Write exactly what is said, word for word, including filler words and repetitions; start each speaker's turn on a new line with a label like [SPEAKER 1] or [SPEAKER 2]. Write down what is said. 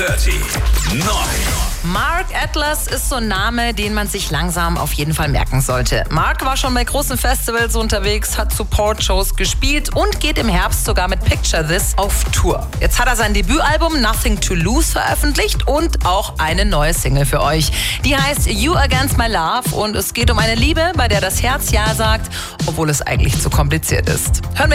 [SPEAKER 1] dreißig, neun.
[SPEAKER 2] Mark Atlas ist so ein Name, den man sich langsam auf jeden Fall merken sollte. Mark war schon bei großen Festivals unterwegs, hat Support-Shows gespielt und geht im Herbst sogar mit Picture This auf Tour. Jetzt hat er sein Debütalbum Nothing to Lose veröffentlicht und auch eine neue Single für euch. Die heißt You Against My Love und es geht um eine Liebe, bei der das Herz Ja sagt, obwohl es eigentlich zu kompliziert ist. Hören wir